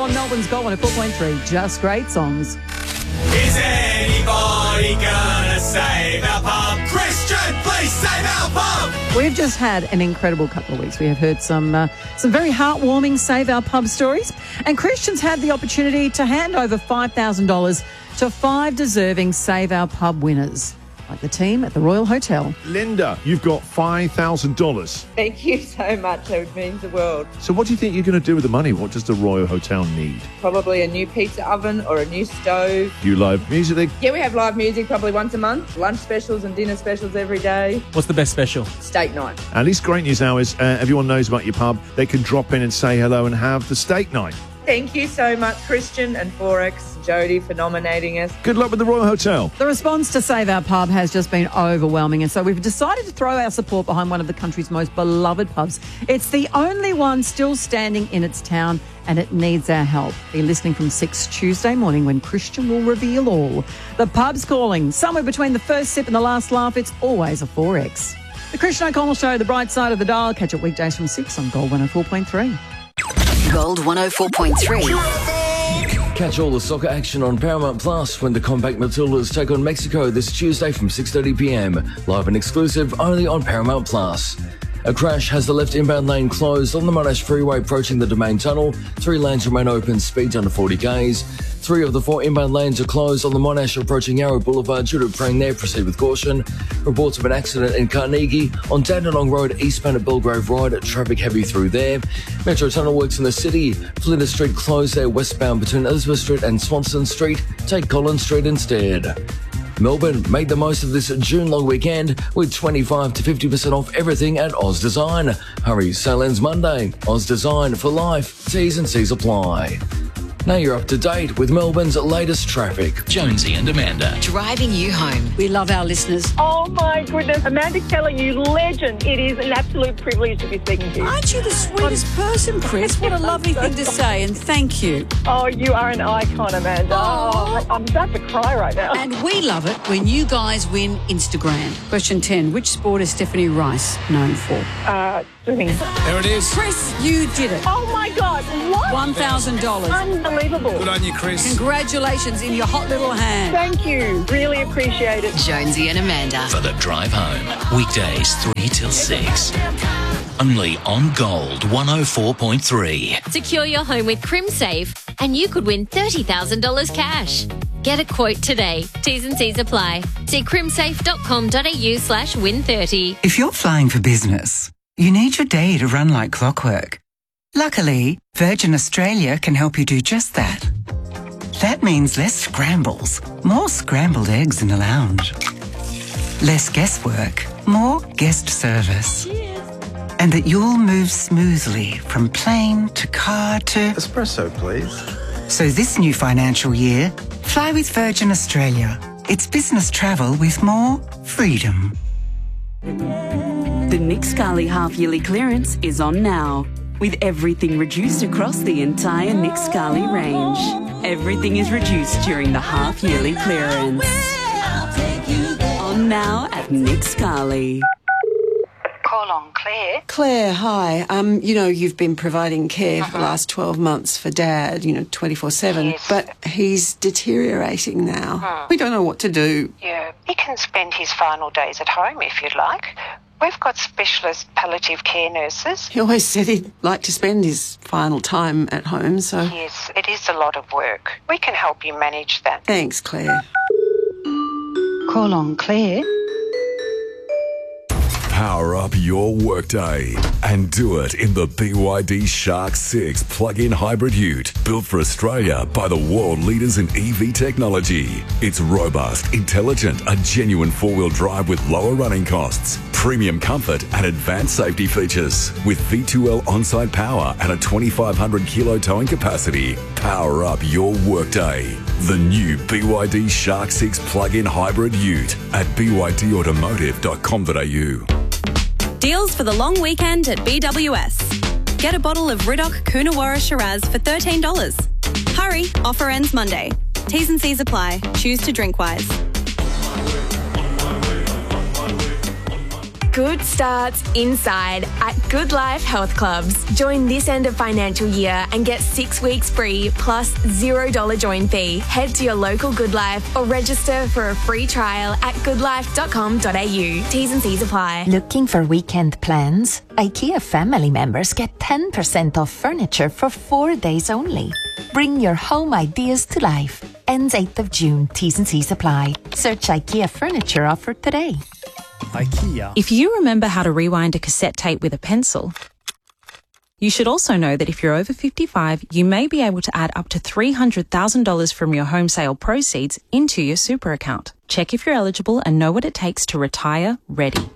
on Melbourne's Gold 104.3. Just great songs. Is anybody gonna save our pub? Christian, please save our pub! We've just had an incredible couple of weeks. We have heard some very heartwarming Save Our Pub stories. And Christian's had the opportunity to hand over $5,000 to 5 deserving Save Our Pub winners, like the team at the Royal Hotel. Linda, you've got $5,000. Thank you so much. It means the world. So what do you think you're going to do with the money? What does the Royal Hotel need? Probably a new pizza oven or a new stove. Do you live music? Yeah, we have live music probably once a month. Lunch specials and dinner specials every day. What's the best special? Steak night. At least great news now is everyone knows about your pub. They can drop in and say hello and have the steak night. Thank you so much, Christian and Forex, Jody, for nominating us. Good luck with the Royal Hotel. The response to Save Our Pub has just been overwhelming, and so we've decided to throw our support behind one of the country's most beloved pubs. It's the only one still standing in its town, and it needs our help. Be listening from 6 Tuesday morning when Christian will reveal all. The pub's calling. Somewhere between the first sip and the last laugh, it's always a 4X. The Christian O'Connell Show, the bright side of the dial. Catch it weekdays from 6 on Gold 104.3. Gold 104.3. Catch all the soccer action on Paramount Plus when the Compact Matildas take on Mexico this Tuesday from 6:30 p.m. Live and exclusive only on Paramount Plus. A crash has the left inbound lane closed on the Monash Freeway approaching the Domain Tunnel. 3 lanes remain open, speeds under 40 k's. 3 of the 4 inbound lanes are closed on the Monash approaching Yarra Boulevard due to praying there. Proceed with caution. Reports of an accident in Carnegie on Dandenong Road, eastbound at Belgrave Road. Traffic heavy through there. Metro Tunnel works in the city. Flinders Street closed there westbound between Elizabeth Street and Swanston Street. Take Collins Street instead. Melbourne made the most of this June long weekend with 25 to 50% off everything at Oz Design. Hurry, sale ends Monday. Oz Design for life. T's and C's apply. Now you're up to date with Melbourne's latest traffic. Jonesy and Amanda. Driving you home. We love our listeners. Oh my goodness. Amanda Keller, you legend. It is an absolute privilege to be speaking to you. Aren't you the sweetest person, Chris? What a lovely thing to say, and thank you. Oh, you are an icon, Amanda. Oh, I'm about to cry right now. And we love it when you guys win Instagram. Question 10. Which sport is Stephanie Rice known for? Swimming. There it is. Chris, you did it. Oh my God. What? $1,000. Unbelievable. Good on you, Chris. Congratulations in your hot little hand. Thank you. Really appreciate it. Jonesy and Amanda. For the drive home. Weekdays 3 till 6. Only on Gold 104.3. Secure your home with CrimSave and you could win $30,000 cash. Get a quote today. T's and C's apply. See crimsafe.com.au/win30. If you're flying for business, you need your day to run like clockwork. Luckily, Virgin Australia can help you do just that. That means less scrambles, more scrambled eggs in the lounge. Less guesswork, more guest service. And that you'll move smoothly from plane to car to... Espresso, please. So this new financial year, fly with Virgin Australia. It's business travel with more freedom. The Nick Scali half-yearly clearance is on now, with everything reduced across the entire Nick Scali range. Everything is reduced during the half-yearly clearance. On now at Nick Scali. Call on Claire. Claire, hi. You've been providing care for the last 12 months for Dad, 24/7. Yes. But he's deteriorating now. We don't know what to do. Yeah, he can spend his final days at home if you'd like. We've got specialist palliative care nurses. He always said he'd like to spend his final time at home, so... Yes, it is a lot of work. We can help you manage that. Thanks, Claire. Call on Claire. Power up your workday and do it in the BYD Shark 6 plug-in hybrid ute, built for Australia by the world leaders in EV technology. It's robust, intelligent, a genuine four-wheel drive with lower running costs, premium comfort and advanced safety features. With V2L on-site power and a 2,500 kilo towing capacity, power up your workday. The new BYD Shark 6 plug-in hybrid ute at bydautomotive.com.au. Deals for the long weekend at BWS. Get a bottle of Riddoch Coonawarra Shiraz for $13. Hurry, offer ends Monday. T's and C's apply. Choose to drink wise. Good starts inside at Good Life Health Clubs. Join this end of financial year and get 6 weeks free plus $0 join fee. Head to your local Good Life or register for a free trial at goodlife.com.au. T's and C's apply. Looking for weekend plans? IKEA family members get 10% off furniture for 4 days only. Bring your home ideas to life. Ends 8th of June. T's and C's apply. Search IKEA furniture offer today. IKEA. If you remember how to rewind a cassette tape with a pencil, you should also know that if you're over 55, you may be able to add up to $300,000 from your home sale proceeds into your super account. Check if you're eligible and know what it takes to retire ready.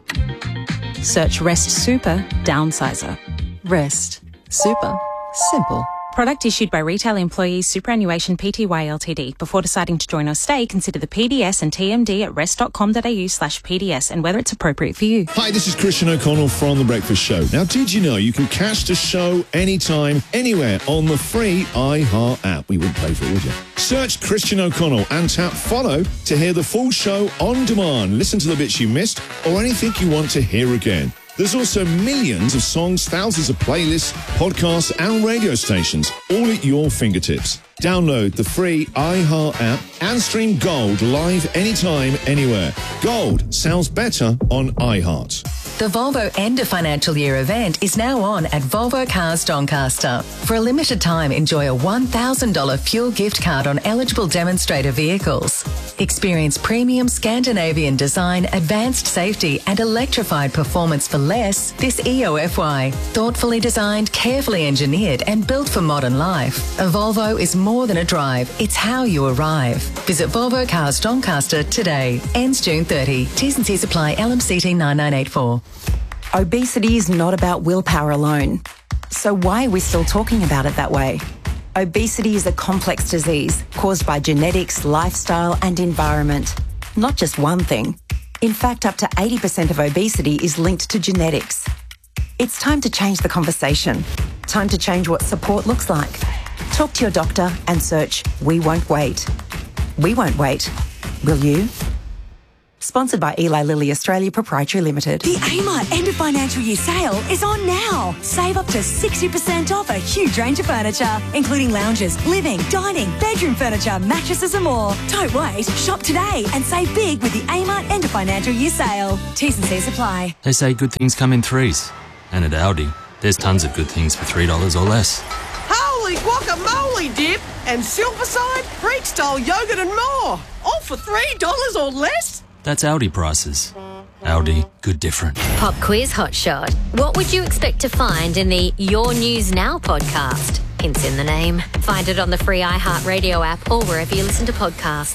Search Rest Super Downsizer. Rest Super Simple. Product issued by Retail Employees Superannuation Pty Ltd. Before deciding to join or stay, consider the PDS and TMD at rest.com.au/PDS and whether it's appropriate for you. Hi, this is Christian O'Connell from The Breakfast Show. Now, did you know you can catch the show anytime, anywhere on the free iHeart app? We wouldn't pay for it, would you? Search Christian O'Connell and tap follow to hear the full show on demand. Listen to the bits you missed or anything you want to hear again. There's also millions of songs, thousands of playlists, podcasts and radio stations, all at your fingertips. Download the free iHeart app and stream Gold live anytime, anywhere. Gold sounds better on iHeart. The Volvo End of Financial Year event is now on at Volvo Cars Doncaster. For a limited time, enjoy a $1,000 fuel gift card on eligible demonstrator vehicles. Experience premium Scandinavian design, advanced safety and electrified performance for less this EOFY. Thoughtfully designed, carefully engineered and built for modern life. A Volvo is more than a drive, it's how you arrive. Visit Volvo Cars Doncaster today. Ends June 30. T's and C's apply. LMCT 9984. Obesity is not about willpower alone. So why are we still talking about it that way? Obesity is a complex disease caused by genetics, lifestyle and environment. Not just one thing. In fact, up to 80% of obesity is linked to genetics. It's time to change the conversation. Time to change what support looks like. Talk to your doctor and search We Won't Wait. We won't wait. Will you? Sponsored by Eli Lilly Australia Proprietary Limited. The Amart End of Financial Year sale is on now. Save up to 60% off a huge range of furniture, including lounges, living, dining, bedroom furniture, mattresses and more. Don't wait. Shop today and save big with the Amart End of Financial Year sale. T's and C's apply. They say good things come in threes. And at Aldi, there's tons of good things for $3 or less. Holy guacamole dip and Silverside, Greek-style yogurt and more. All for $3 or less? That's Aldi prices. Aldi, good different. Pop quiz hot shot. What would you expect to find in the Your News Now podcast? Hints in the name. Find it on the free iHeartRadio app or wherever you listen to podcasts.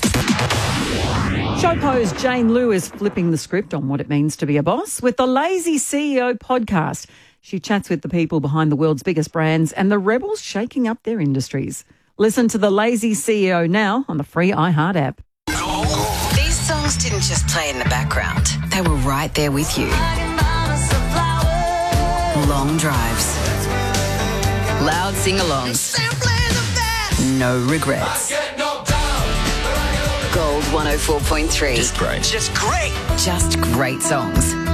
Show host Jane Liu is flipping the script on what it means to be a boss with the Lazy CEO podcast. She chats with the people behind the world's biggest brands and the rebels shaking up their industries. Listen to the Lazy CEO now on the free iHeart app. These songs didn't just play in the background. They were right there with you. Long drives. Loud sing-alongs. No regrets. Gold 104.3. Just great. Just great. Just great songs.